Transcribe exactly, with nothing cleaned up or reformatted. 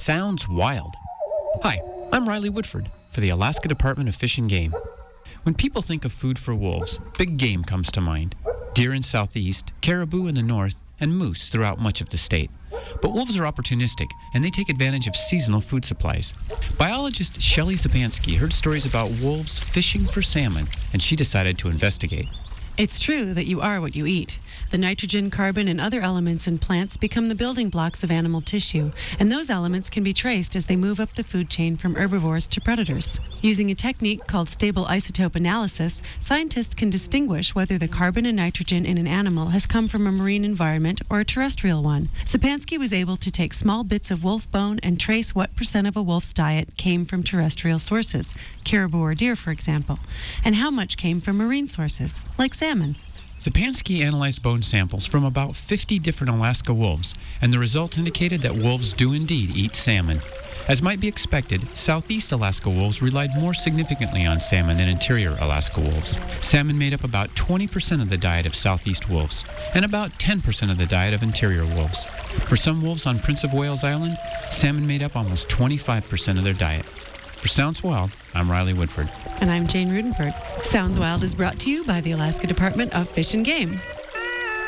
Sounds Wild. Hi, I'm Riley Woodford for the Alaska Department of Fish and Game. When people think of food for wolves, big game comes to mind. Deer in southeast, caribou in the north, and moose throughout much of the state. But wolves are opportunistic, and they take advantage of seasonal food supplies. Biologist Shelley Zapansky heard stories about wolves fishing for salmon, and she decided to investigate. It's true that you are what you eat. The nitrogen, carbon, and other elements in plants become the building blocks of animal tissue, and those elements can be traced as they move up the food chain from herbivores to predators. Using a technique called stable isotope analysis, scientists can distinguish whether the carbon and nitrogen in an animal has come from a marine environment or a terrestrial one. Sapansky was able to take small bits of wolf bone and trace what percent of a wolf's diet came from terrestrial sources, caribou or deer, for example, and how much came from marine sources, like salmon. Zapansky analyzed bone samples from about fifty different Alaska wolves, and the results indicated that wolves do indeed eat salmon. As might be expected, southeast Alaska wolves relied more significantly on salmon than interior Alaska wolves. Salmon made up about twenty percent of the diet of southeast wolves, and about ten percent of the diet of interior wolves. For some wolves on Prince of Wales Island, salmon made up almost twenty-five percent of their diet. For Sounds Wild, I'm Riley Woodford. And I'm Jane Rudenberg. Sounds Wild is brought to you by the Alaska Department of Fish and Game.